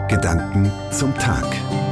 Gedanken zum Tag.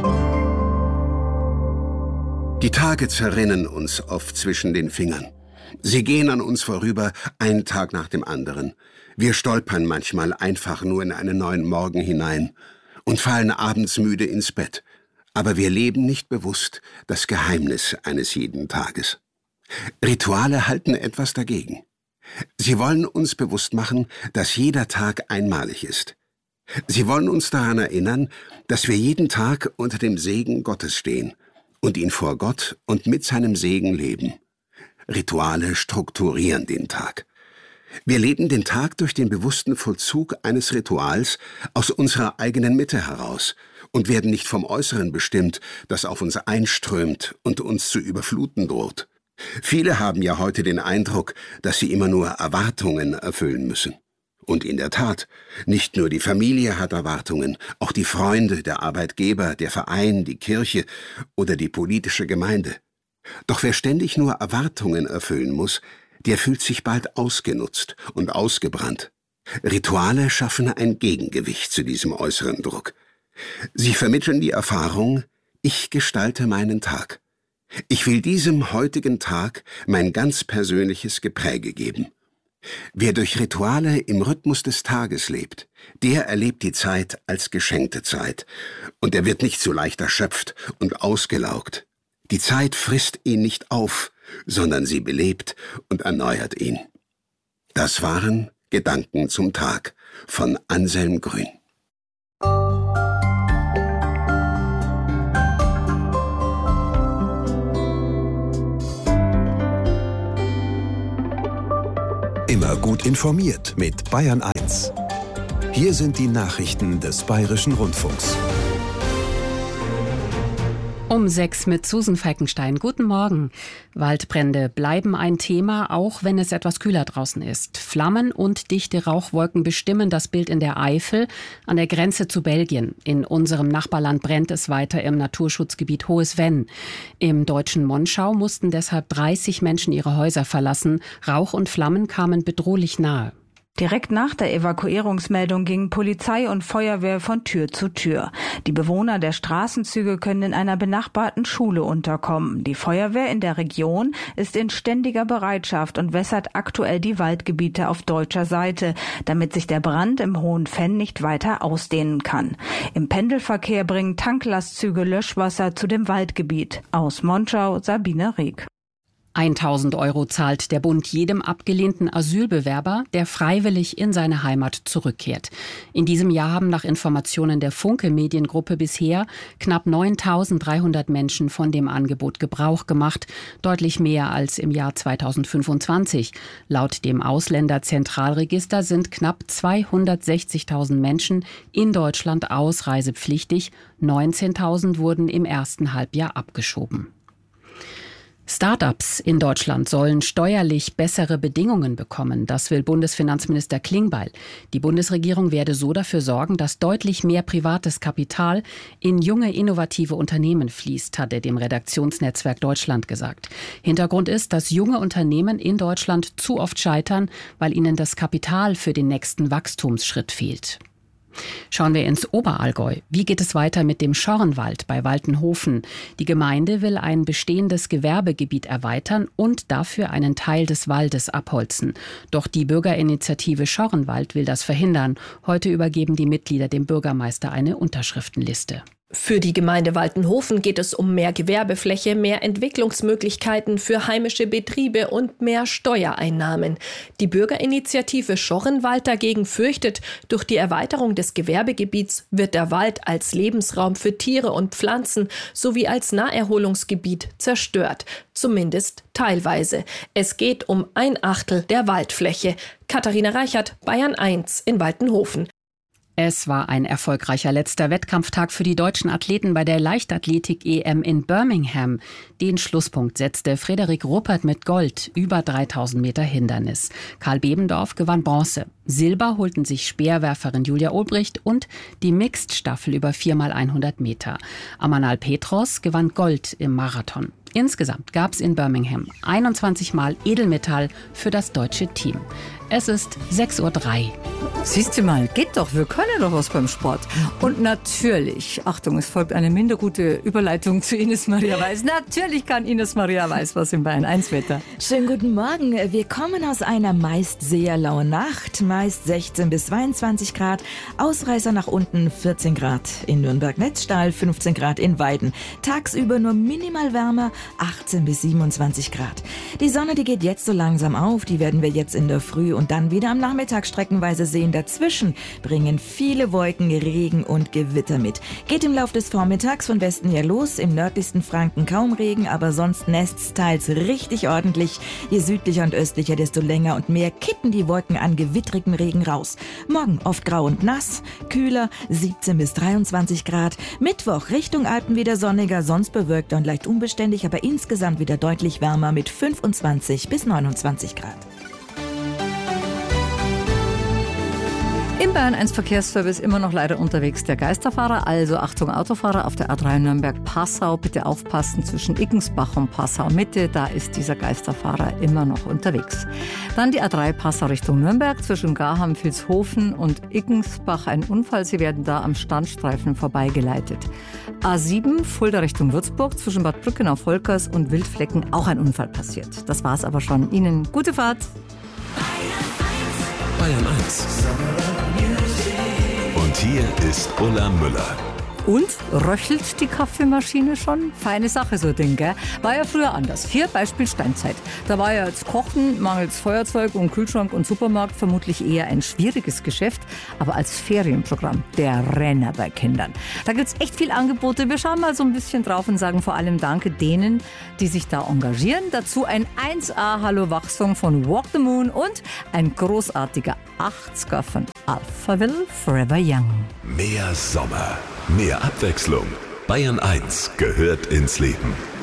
Die Tage zerrinnen uns oft zwischen den Fingern. Sie gehen an uns vorüber, ein Tag nach dem anderen. Wir stolpern manchmal einfach nur in einen neuen Morgen hinein und fallen abends müde ins Bett. Aber wir leben nicht bewusst das Geheimnis eines jeden Tages. Rituale halten etwas dagegen. Sie wollen uns bewusst machen, dass jeder Tag einmalig ist. Sie wollen uns daran erinnern, dass wir jeden Tag unter dem Segen Gottes stehen und ihn vor Gott und mit seinem Segen leben. Rituale strukturieren den Tag. Wir leben den Tag durch den bewussten Vollzug eines Rituals aus unserer eigenen Mitte heraus und werden nicht vom Äußeren bestimmt, das auf uns einströmt und uns zu überfluten droht. Viele haben ja heute den Eindruck, dass sie immer nur Erwartungen erfüllen müssen. Und in der Tat, nicht nur die Familie hat Erwartungen, auch die Freunde, der Arbeitgeber, der Verein, die Kirche oder die politische Gemeinde. Doch wer ständig nur Erwartungen erfüllen muss, der fühlt sich bald ausgenutzt und ausgebrannt. Rituale schaffen ein Gegengewicht zu diesem äußeren Druck. Sie vermitteln die Erfahrung, ich gestalte meinen Tag. Ich will diesem heutigen Tag mein ganz persönliches Gepräge geben. Wer durch Rituale im Rhythmus des Tages lebt, der erlebt die Zeit als geschenkte Zeit. Und er wird nicht so leicht erschöpft und ausgelaugt. Die Zeit frisst ihn nicht auf, sondern sie belebt und erneuert ihn. Das waren Gedanken zum Tag von Anselm Grün. Immer gut informiert mit Bayern 1. Hier sind die Nachrichten des Bayerischen Rundfunks. Um 6 mit Susan Falkenstein. Guten Morgen. Waldbrände bleiben ein Thema, auch wenn es etwas kühler draußen ist. Flammen und dichte Rauchwolken bestimmen das Bild in der Eifel an der Grenze zu Belgien. In unserem Nachbarland brennt es weiter im Naturschutzgebiet Hohes Venn. Im deutschen Monschau mussten deshalb 30 Menschen ihre Häuser verlassen. Rauch und Flammen kamen bedrohlich nahe. Direkt nach der Evakuierungsmeldung gingen Polizei und Feuerwehr von Tür zu Tür. Die Bewohner der Straßenzüge können in einer benachbarten Schule unterkommen. Die Feuerwehr in der Region ist in ständiger Bereitschaft und wässert aktuell die Waldgebiete auf deutscher Seite, damit sich der Brand im Hohen Venn nicht weiter ausdehnen kann. Im Pendelverkehr bringen Tanklastzüge Löschwasser zu dem Waldgebiet. Aus Monschau, Sabine Rieck. 1.000 € zahlt der Bund jedem abgelehnten Asylbewerber, der freiwillig in seine Heimat zurückkehrt. In diesem Jahr haben nach Informationen der Funke Mediengruppe bisher knapp 9.300 Menschen von dem Angebot Gebrauch gemacht, deutlich mehr als im Jahr 2025. Laut dem Ausländerzentralregister sind knapp 260.000 Menschen in Deutschland ausreisepflichtig. 19.000 wurden im ersten Halbjahr abgeschoben. Start-ups in Deutschland sollen steuerlich bessere Bedingungen bekommen. Das will Bundesfinanzminister Klingbeil. Die Bundesregierung werde so dafür sorgen, dass deutlich mehr privates Kapital in junge, innovative Unternehmen fließt, hat er dem Redaktionsnetzwerk Deutschland gesagt. Hintergrund ist, dass junge Unternehmen in Deutschland zu oft scheitern, weil ihnen das Kapital für den nächsten Wachstumsschritt fehlt. Schauen wir ins Oberallgäu. Wie geht es weiter mit dem Schorrenwald bei Waltenhofen? Die Gemeinde will ein bestehendes Gewerbegebiet erweitern und dafür einen Teil des Waldes abholzen. Doch die Bürgerinitiative Schorrenwald will das verhindern. Heute übergeben die Mitglieder dem Bürgermeister eine Unterschriftenliste. Für die Gemeinde Waltenhofen geht es um mehr Gewerbefläche, mehr Entwicklungsmöglichkeiten für heimische Betriebe und mehr Steuereinnahmen. Die Bürgerinitiative Schorrenwald dagegen fürchtet, durch die Erweiterung des Gewerbegebiets wird der Wald als Lebensraum für Tiere und Pflanzen sowie als Naherholungsgebiet zerstört. Zumindest teilweise. Es geht um 1/8 der Waldfläche. Katharina Reichert, Bayern 1 in Waltenhofen. Es war ein erfolgreicher letzter Wettkampftag für die deutschen Athleten bei der Leichtathletik-EM in Birmingham. Den Schlusspunkt setzte Frederik Ruppert mit Gold, über 3000 Meter Hindernis. Karl Bebendorf gewann Bronze. Silber holten sich Speerwerferin Julia Olbricht und die Mixed-Staffel über 4x100 Meter. Amanal Petros gewann Gold im Marathon. Insgesamt gab es in Birmingham 21 Mal Edelmetall für das deutsche Team. Es ist 6:03 Uhr. Siehst du mal, geht doch, wir können doch was beim Sport. Und natürlich, Achtung, es folgt eine minder gute Überleitung zu Ines Maria Weiß. Natürlich kann Ines Maria Weiß was im Bayern 1 Wetter. Schönen guten Morgen. Wir kommen aus einer meist sehr lauen Nacht, meist 16 bis 22 Grad. Ausreißer nach unten 14 Grad in Nürnberg-Netzstahl, 15 Grad in Weiden. Tagsüber nur minimal wärmer, 18 bis 27 Grad. Die Sonne, die geht jetzt so langsam auf, die werden wir jetzt in der Früh und dann wieder am Nachmittag streckenweise sehen. Dazwischen bringen viele Wolken, Regen und Gewitter mit. Geht im Lauf des Vormittags von Westen her los. Im nördlichsten Franken kaum Regen, aber sonst nässt's teils richtig ordentlich. Je südlicher und östlicher, desto länger und mehr kippen die Wolken an gewittrigem Regen raus. Morgen oft grau und nass, kühler, 17 bis 23 Grad. Mittwoch Richtung Alpen wieder sonniger, sonst bewölkter und leicht unbeständig, aber insgesamt wieder deutlich wärmer mit 25 bis 29 Grad. Im Bayern 1 Verkehrsservice immer noch leider unterwegs der Geisterfahrer. Also Achtung Autofahrer auf der A3 Nürnberg-Passau. Bitte aufpassen zwischen Iggensbach und Passau-Mitte. Da ist dieser Geisterfahrer immer noch unterwegs. Dann die A3 Passau Richtung Nürnberg. Zwischen Garham, Vilshofen und Iggensbach ein Unfall. Sie werden da am Standstreifen vorbeigeleitet. A7 Fulda Richtung Würzburg. Zwischen Bad Brückenau-Volkers und Wildflecken auch ein Unfall passiert. Das war's aber schon. Ihnen gute Fahrt. Bayern 1. Und hier ist Ulla Müller. Und röchelt die Kaffeemaschine schon? Feine Sache, so ein Ding, gell? War ja früher anders. Hier Beispiel Steinzeit. Da war ja jetzt Kochen, mangels Feuerzeug und Kühlschrank und Supermarkt vermutlich eher ein schwieriges Geschäft. Aber als Ferienprogramm der Renner bei Kindern. Da gibt's echt viel Angebote. Wir schauen mal so ein bisschen drauf und sagen vor allem Danke denen, die sich da engagieren. Dazu ein 1A Hallo Wach-Song von Walk the Moon und ein großartiger 80er von Alphaville, Forever Young. Mehr Sommer, mehr Abwechslung. Bayern 1 gehört ins Leben.